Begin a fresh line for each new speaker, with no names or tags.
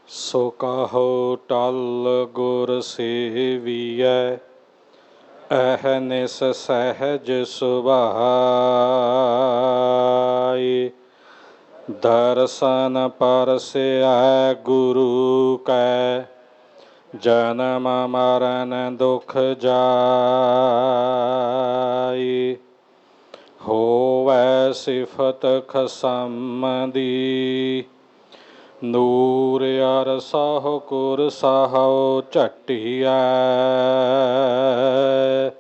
ਸੋ ਕਹੋ ਟਲ ਗੁਰ ਸੇਵੀਐ, ਅਹਨਿਸ ਸਹਿਜ ਸੁਭਾਈ। ਦਰਸ਼ਨ ਪਰਸੈ ਗੁਰੂ ਕੈ, ਜਨਮ ਮਰਨ ਦੁਖ ਜਾਈ। ਹੋਵੈ ਸਿਫਤ ਖਸਮ ਦੀ, ਨੂਰ ਅਰਸਹੁ ਕੁਰ ਸਹੁ ਝਟੀਐ।